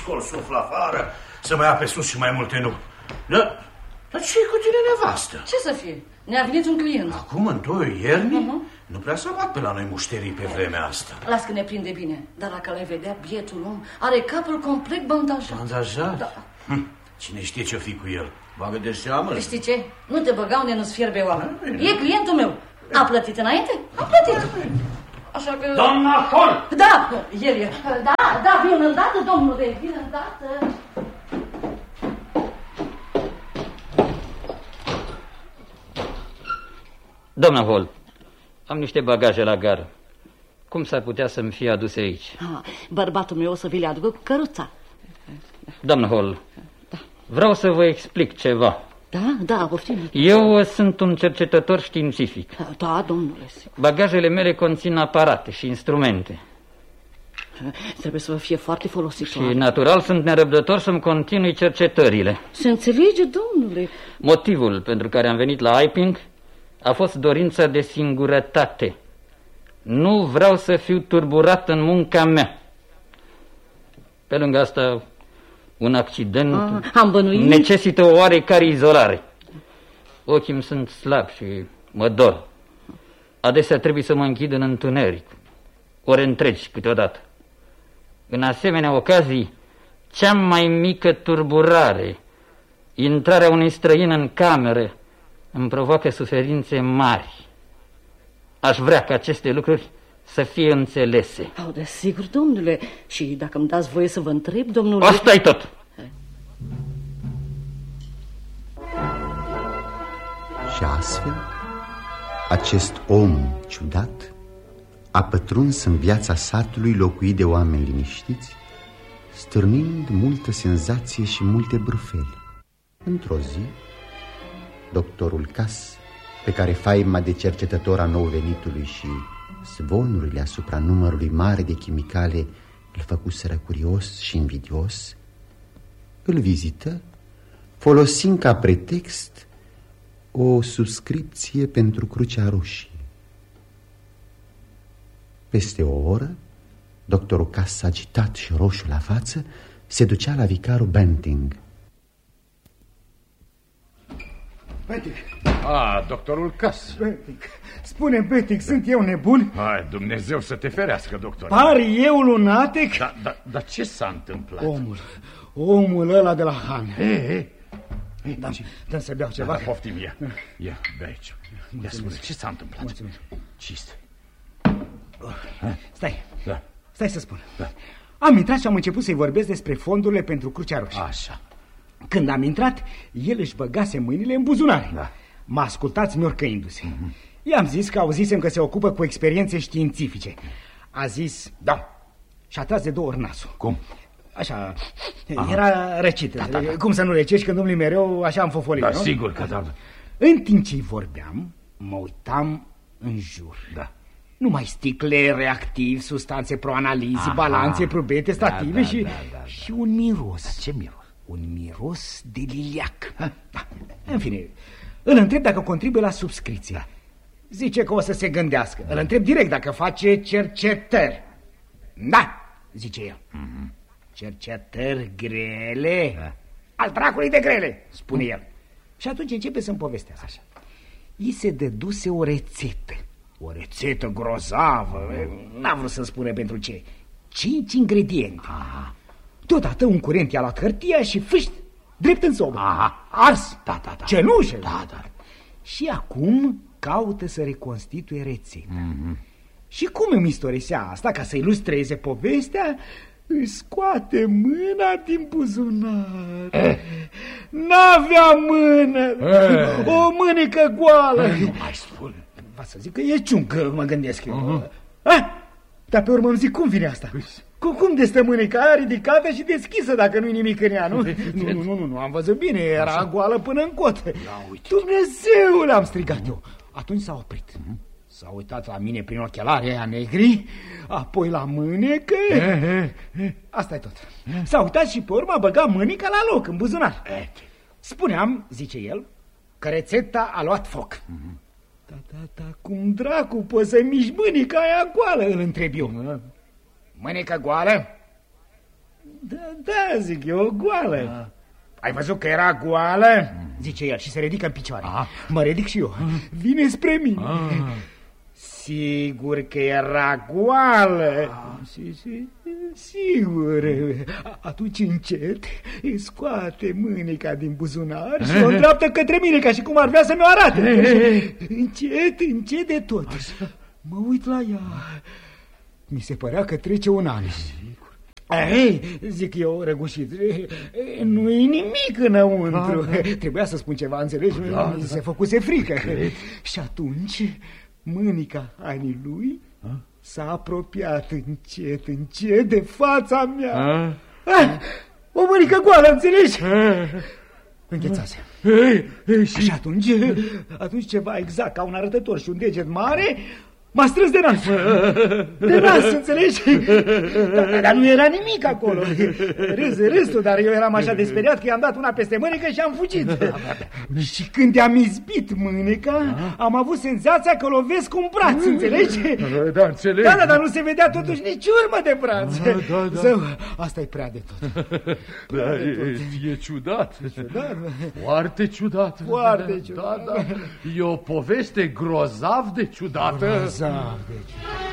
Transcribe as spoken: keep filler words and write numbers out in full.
scol suflă afară, să mai ia pe sus și mai multe nu. Dar, dar ce-i cu tine, nevastă? Ce să fie? Ne-a venit un client. Acum, în toiul iernii? Uh-huh. Nu prea s-a luat pe la noi mușterii pe vremea asta. Las că ne prinde bine, dar dacă l-ai vedea, bietul om are capul complet bandajat. Bandajat? Da. Hm. Cine știe ce-o fi cu el? Bagă de seamă. Știi ce? Nu te băga unde nu-ți fierbe oameni. E clientul meu. A plătit înainte? A plătit. Așa că... Doamna Hall! Da, el e. Da, da, vin îndată, domnule, vin îndată. Doamna Hall, am niște bagaje la gară. Cum s-ar putea să-mi fie aduse aici? Ah, bărbatul meu o să vi le aducă cu căruța. Doamna Hall, da. Vreau să vă explic ceva. Da, da, poftim. Eu sunt un cercetător științific. Da, domnule. Bagajele mele conțin aparate și instrumente. Trebuie să vă fie foarte folositor. Și natural sunt nerăbdător să-mi continui cercetările. Se înțelege, domnule. Motivul pentru care am venit la Iping a fost dorința de singurătate. Nu vreau să fiu turburat în munca mea. Pe lângă asta, un accident ah, am bănuit. necesită o oarecare izolare. Ochii îmi sunt slabi și mă dor. Adesea trebuie să mă închid în întuneric, ore întregi câteodată. În asemenea ocazii, cea mai mică turburare, intrarea unui străin în cameră, îmi provoacă suferințe mari. Aș vrea ca aceste lucruri să fie înțelese. Au, desigur, domnule. Și dacă îmi dați voie să vă întreb, domnule... Asta-i tot. Și astfel, acest om ciudat a pătruns în viața satului locuit de oameni liniștiți, stârnind multă senzație și multe brufeli. Într-o zi, doctorul Cass, pe care faima de cercetător a nou-venitului și zvonurile asupra numărului mare de chimicale îl făcuseră curios și invidios, îl vizită, folosind ca pretext o subscripție pentru Crucea Roșie. Peste o oră, doctorul Cass, agitat și roșu la față, se ducea la vicarul Benting. Benting. Ah, doctorul Cass. Benting. Spune, Benting, sunt eu nebun? Hai, Dumnezeu să te ferească, doctor. Par eu lunatic? Dar da, da, ce s-a întâmplat? Omul, omul ăla de la Han. He, he. Da, dăm să beau ceva. Da, da, poftim, ia. Ia, bea aici. Ia spune, ce s-a întâmplat? Mulțumesc. Ce este? Stai, da. Stai să spun. Da. Am intrat și am început să-i vorbesc despre fondurile pentru Crucea Roșie. Așa. Când am intrat, el își băgase mâinile în buzunare. Da. M-a ascultat miorcăindu-se. Mm-hmm. I-am zis că auzisem că se ocupă cu experiențe științifice. A zis da și a tras de două ori nasul. Cum? Așa, aha, era răcit. Da, da, da. Cum să nu răcești când nu-mi mereu așa am fofolit, da, nu? Sigur că da. În timp ce-i vorbeam, mă uitam în jur. Da. Numai sticle, reactivi, substanțe proanalizi, balanțe, probete, stative, da, da, și, da, da, da. și un miros. Da, ce miros? Un miros de liliac. Da. În fine, îl întreb dacă contribuie la subscripție. Da. Zice că o să se gândească. Îl întreb direct dacă face cercetări. Da, zice el. Mm-hmm. Cercetări grele? Da. Al dracului de grele, spune mm. el. Și atunci începe să-mi povestească. Așa. I se dăduse o rețetă. O rețetă grozavă, n-am vrut să-mi spune pentru ce. Cinci ingrediente. Aha. Deodată un curent i-a luat hârtia și fâșt, drept în sobă. Aha. Ars. Da, da, da. Cenușă. Da, da. Și acum caută să reconstituie rețeta. Mm-hmm. Și cum îmi istorisea asta, ca să ilustreze povestea, își scoate mâna din buzunar. Eh. N-avea mână. Eh. O mânică goală. Eh, nu mai spune. Va să zic că e ciuncă, mă gândesc eu. Uh-huh. Ah, dar pe urmă îmi zic, cum vine asta? Cum, cum de stă mânica aia ridicată și deschisă dacă nu-i nimic în ea, nu? Nu, nu, nu, nu, am văzut bine, era așa, goală până în cot. Dumnezeule, am strigat eu. Atunci s-a oprit. Uh-huh. S-a uitat la mine prin ochelarii aia negri, apoi la mânecă. Asta e tot. S-a uitat și pe urmă a băgat mânica la loc, în buzunar. Spuneam, zice el, că rețeta a luat foc. Uh-huh. Da, da, da, cum dracu poți să miști mânica aia goală, îl întreb eu. Mânica goală? Da, da, zic eu, goală. A. Ai văzut că era goală? Zice el și se ridică în picioare. A. Mă ridic și eu. Vine spre mine. A. Sigur că era goală. A. Si, si, sigur. Atunci încet îi scoate mânica din buzunar și o îndreaptă către mine ca și cum ar vrea să mi-o arate. Încet, încet de tot. Mă uit la ea. Mi se părea că trece un an. Ei, zic eu, răgușit, nu-i nimic înăuntru. Da, da. Trebuia să spun ceva, înțelegi? Da, mi se da. făcuse frică. Cred. Și atunci mânica Anii lui s-a apropiat încet, încet de fața mea. A? Ah, o mânică goală, înțelegi? Înghețase. Și... și atunci, atunci ceva exact ca un arătător și un deget mare m-a strâns de nas. De nas, înțelegi? Dar, dar nu era nimic acolo. Râs, râs tu, dar eu eram așa de speriat că i-am dat una peste mânecă și am fugit. Și când i-am izbit mâneca, am avut senzația că lovesc un braț, înțelegi? Da, înțeleg. Da, da, dar nu se vedea totuși nici urmă de braț. Da, da, da. Zău, asta e prea de tot. Da, e, e ciudat. Ciudat? Foarte ciudat. Foarte ciudat. Da, da. E o poveste grozav de ciudată. Grozav de ciudat.